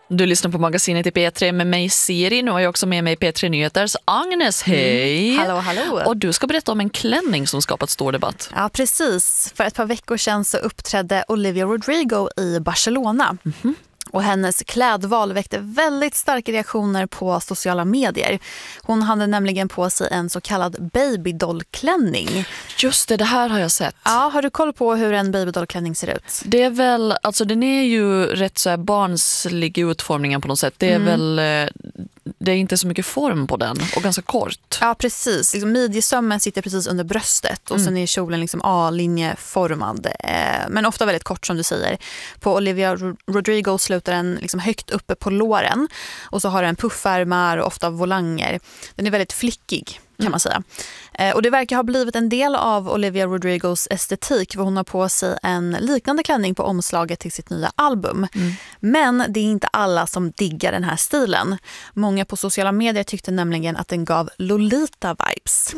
Du lyssnar på magasinet i P3 med mig Siri. Nu har jag också med mig P3 Nyheters Agnes, hej! Hallå. Och du ska berätta om en klänning som skapat stor debatt. Ja, precis. För ett par veckor sedan så uppträdde Olivia Rodrigo i Barcelona. Mm-hmm. Och hennes klädval väckte väldigt starka reaktioner på sociala medier. Hon hade nämligen på sig en så kallad babydollklänning. Just det här har jag sett. Ja, har du koll på hur en babydollklänning ser ut? Det är väl, alltså den är ju rätt så här barnslig utformningen på något sätt. Det är väl, det är inte så mycket form på den och ganska kort. Ja, precis. Liksom midjesömmen sitter precis under bröstet och sen är kjolen liksom A-linjeformad. Men ofta väldigt kort som du säger. På Olivia Rodrigo slutar den liksom högt uppe på låren och så har den puffärmar och ofta volanger. Den är väldigt flickig kan man säga. Och det verkar ha blivit en del av Olivia Rodrigos estetik för hon har på sig en liknande klänning på omslaget till sitt nya album. Men det är inte alla som diggar den här stilen. Många på sociala medier tyckte nämligen att den gav Lolita-vibes.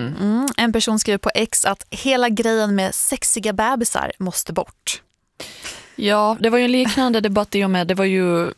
En person skrev på X att hela grejen med sexiga bebisar måste bort. Ja, det var ju en liknande debatt i och med, det var ju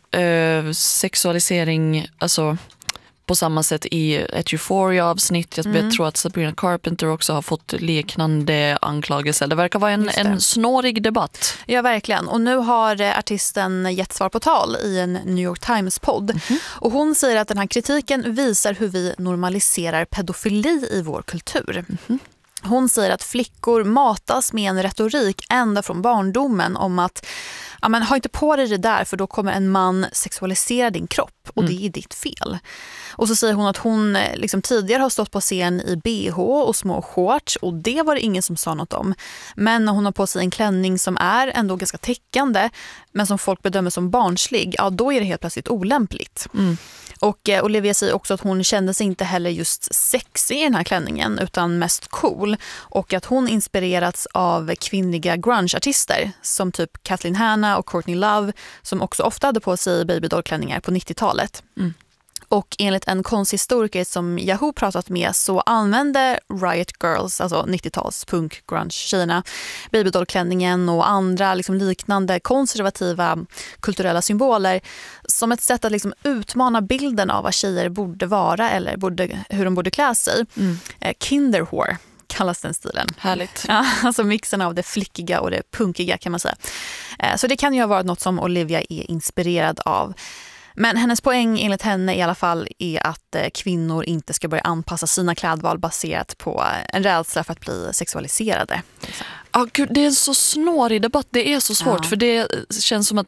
sexualisering, alltså på samma sätt i ett Euphoria-avsnitt. Jag tror att Sabrina Carpenter också har fått liknande anklagelser. Det verkar vara en snårig debatt. Ja, verkligen. Och nu har artisten gett svar på tal i en New York Times-podd. Och hon säger att den här kritiken visar hur vi normaliserar pedofili i vår kultur. Hon säger att flickor matas med en retorik ända från barndomen om att ja, men ha inte på dig det där för då kommer en man sexualisera din kropp och det är ditt fel. Och så säger hon att hon liksom tidigare har stått på scen i BH och små shorts och det var det ingen som sa något om. Men när hon har på sig en klänning som är ändå ganska täckande men som folk bedömer som barnslig, ja då är det helt plötsligt olämpligt. Och Olivia säger också att hon kände sig inte heller just sexig i den här klänningen utan mest cool. Och att hon inspirerats av kvinnliga grunge-artister som typ Kathleen Hanna och Courtney Love som också ofta hade på sig babydollklänningar på 90-talet. Och enligt en konsthistoriker som Yahoo pratat med så använde Riot Girls, alltså 90-tals punk grunge tjejerna, babydollklänningen och andra liksom liknande konservativa kulturella symboler som ett sätt att liksom utmana bilden av vad tjejer borde vara eller hur de borde klä sig. Kinderwhore kallas den stilen. Härligt. Ja, alltså mixen av det flickiga och det punkiga kan man säga. Så det kan ju ha varit något som Olivia är inspirerad av. Men hennes poäng enligt henne i alla fall är att kvinnor inte ska börja anpassa sina klädval baserat på en rädsla för att bli sexualiserade. Gud, det är en så snårig debatt, det är så svårt för det känns som att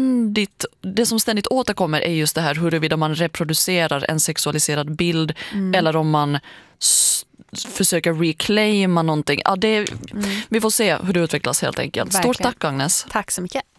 det som ständigt återkommer är just det här huruvida man reproducerar en sexualiserad bild eller om man försöker reclaima någonting. Vi får se hur det utvecklas helt enkelt. Verkligen. Stort tack Agnes. Tack så mycket.